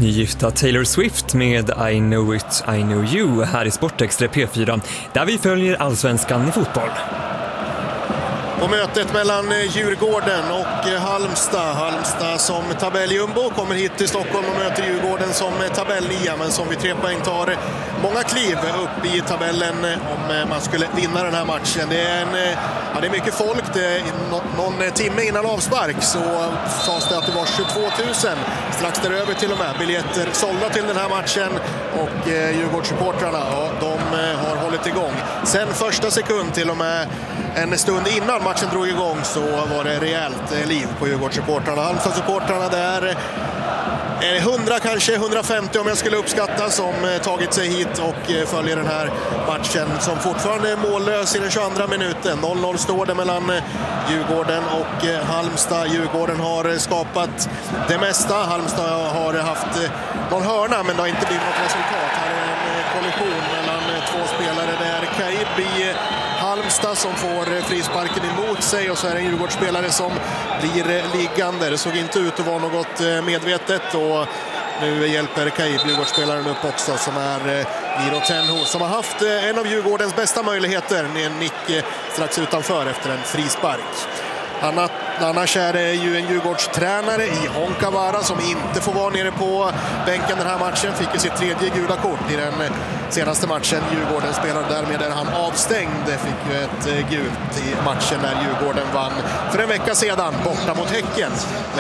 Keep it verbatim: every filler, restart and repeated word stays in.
nygifta Taylor Swift med I Know It, I Know You här i Sportextra P fyra, där vi följer allsvenskan i fotboll. Och mötet mellan Djurgården och Halmstad. Halmstad som tabelljumbo kommer hit till Stockholm och möter Djurgården som tabellnia, men som vid tre poäng tar många kliv upp i tabellen om man skulle vinna den här matchen. Det är, en, ja, det är mycket folk. Det är någon, någon timme innan avspark så sades det att det var tjugotvå tusen, strax däröver till och med, biljetter sålda till den här matchen, och eh, Djurgårdssupportrarna, ja, de eh, har hållit igång. Sen första sekund till och med en stund innan matchen drog igång så var det rejält liv på Djurgårdssupportrarna. Halmstad-supportrarna där, hundra kanske hundrafemtio om jag skulle uppskatta, som tagit sig hit och följer den här matchen som fortfarande är mållös i den tjugoandra minuten. noll noll står det mellan Djurgården och Halmstad. Djurgården har skapat det mesta. Halmstad har haft någon hörna, men det har inte blivit något resultat. Här är en kollision mellan två spelare. Det är Kaib i Halmstad som får frisparken emot sig, och så är det en Djurgårdsspelare som blir liggande. Det såg inte ut att vara något medvetet, och nu hjälper Kaib Djurgårdsspelaren upp också, som är Miro Tenho, som har haft en av Djurgårdens bästa möjligheter med en nick strax utanför efter en frispark. Annars är det ju en Djurgårdstränare i Honkavara som inte får vara nere på bänken den här matchen. Fick ju sitt tredje gula kort i den senaste matchen. Djurgården spelade därmed där han avstängd. Fick ju ett gult i matchen när Djurgården vann för en vecka sedan borta mot Häcken.